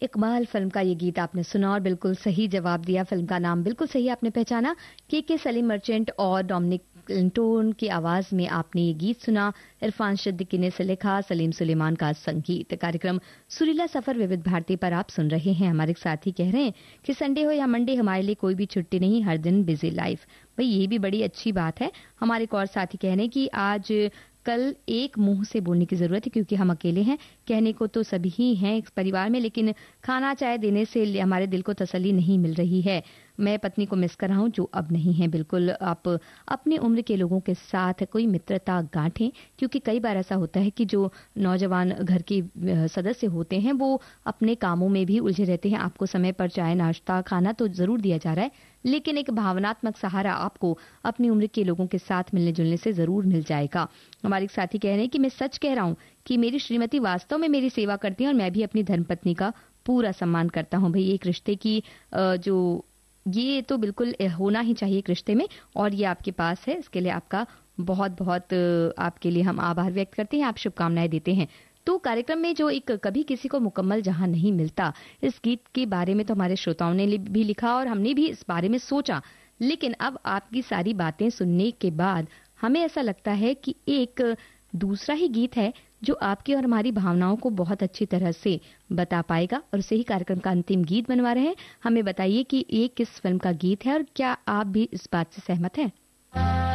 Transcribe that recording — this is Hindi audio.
इकबाल फिल्म का ये गीत आपने सुना और बिल्कुल सही जवाब दिया। फिल्म का नाम बिल्कुल सही आपने पहचाना। के सलीम मर्चेंट और डोमिनिक क्लिंटन की आवाज में आपने ये गीत सुना। इरफान सिद्दीकी ने इसे लिखा, सलीम सुलेमान का संगीत। कार्यक्रम सुरीला सफर विविध भारती पर आप सुन रहे हैं। हमारे साथी कह रहे हैं कि संडे हो या मंडे हमारे लिए कोई भी छुट्टी नहीं, हर दिन बिजी लाइफ। भाई ये भी बड़ी अच्छी बात है। हमारे एक और साथी कह रहे हैं कि आज कल एक मुंह से बोलने की जरूरत है क्योंकि हम अकेले हैं। कहने को तो सभी ही हैं इस परिवार में, लेकिन खाना चाय देने से हमारे दिल को तसल्ली नहीं मिल रही है। मैं पत्नी को मिस कर रहा हूं जो अब नहीं है। बिल्कुल आप अपनी उम्र के लोगों के साथ कोई मित्रता गांठें, क्योंकि कई बार ऐसा होता है कि जो नौजवान घर के सदस्य होते हैं वो अपने कामों में भी उलझे रहते हैं। आपको समय पर चाय नाश्ता खाना तो जरूर दिया जा रहा है, लेकिन एक भावनात्मक सहारा आपको अपनी उम्र के लोगों के साथ मिलने जुलने से जरूर मिल जाएगा। हमारे साथी कह रहे हैं कि मैं सच कह रहा हूं कि मेरी श्रीमती वास्तव में मेरी सेवा करती हैं और मैं भी अपनी धर्मपत्नी का पूरा सम्मान करता हूं। भाई एक रिश्ते की जो ये तो बिल्कुल होना ही चाहिए एक रिश्ते में, और ये आपके पास है। इसके लिए आपका बहुत बहुत आपके लिए हम आभार व्यक्त करते हैं, आप शुभकामनाएं देते हैं। तो कार्यक्रम में जो एक कभी किसी को मुकम्मल जहां नहीं मिलता, इस गीत के बारे में तो हमारे श्रोताओं ने भी लिखा और हमने भी इस बारे में सोचा, लेकिन अब आपकी सारी बातें सुनने के बाद हमें ऐसा लगता है कि एक दूसरा ही गीत है जो आपकी और हमारी भावनाओं को बहुत अच्छी तरह से बता पाएगा, और उसे ही कार्यक्रम का अंतिम गीत बनवा रहे हैं। हमें बताइए कि ये किस फिल्म का गीत है और क्या आप भी इस बात से सहमत हैं?